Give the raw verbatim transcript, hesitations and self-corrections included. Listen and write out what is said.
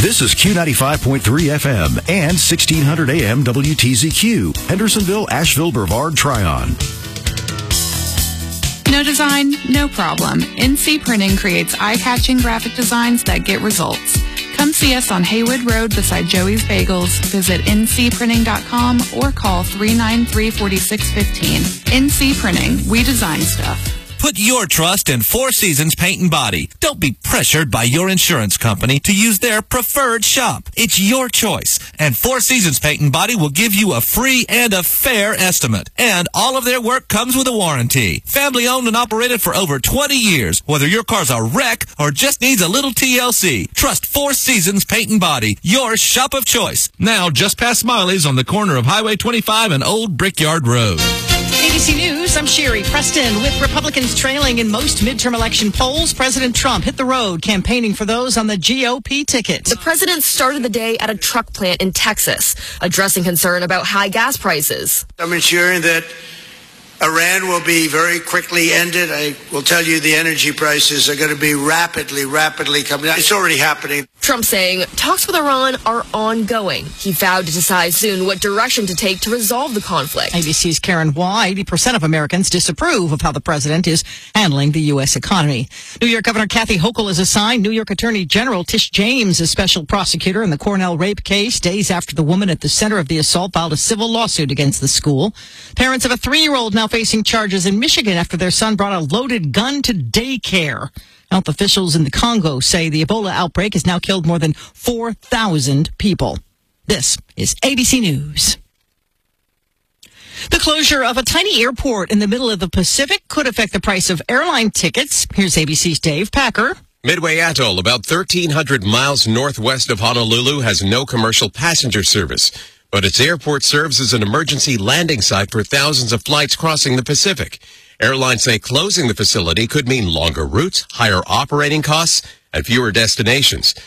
This is Q ninety-five point three F M and sixteen hundred A M W T Z Q, Hendersonville, Asheville, Brevard, Tryon. No design, no problem. N C Printing creates eye-catching graphic designs that get results. Come see us on Haywood Road beside Joey's Bagels. Visit N C printing dot com or call three nine three, four six one five. N C Printing, we design stuff. Put your trust in Four Seasons Paint and Body. Don't be pressured by your insurance company to use their preferred shop. It's your choice, and Four Seasons Paint and Body will give you a free and a fair estimate. And all of their work comes with a warranty. Family owned and operated for over twenty years. Whether your car's a wreck or just needs a little T L C, trust Four Seasons Paint and Body, your shop of choice. Now just past Smiley's on the corner of Highway twenty-five and Old Brickyard Road. A B C News, I'm Sherry Preston. With Republicans trailing in most midterm election polls, President Trump hit the road campaigning for those on the G O P ticket. The president started the day at a truck plant in Texas, addressing concern about high gas prices. I'm ensuring that Iran will be very quickly ended. I will tell you the energy prices are going to be rapidly, rapidly coming down. It's already happening. Trump saying talks with Iran are ongoing. He vowed to decide soon what direction to take to resolve the conflict. A B C's Karen Hua, eighty percent of Americans disapprove of how the president is handling the U S economy. New York Governor Kathy Hochul is assigned New York Attorney General Tish James as special prosecutor in the Cornell rape case, days after the woman at the center of the assault filed a civil lawsuit against the school. Parents of a three-year-old now facing charges in Michigan after their son brought a loaded gun to daycare. Health officials in the Congo say the Ebola outbreak has now killed more than four thousand people. This is A B C News. The closure of a tiny airport in the middle of the Pacific could affect the price of airline tickets. Here's A B C's Dave Packer. Midway Atoll, about thirteen hundred miles northwest of Honolulu, has no commercial passenger service, but its airport serves as an emergency landing site for thousands of flights crossing the Pacific. Airlines say closing the facility could mean longer routes, higher operating costs, and fewer destinations.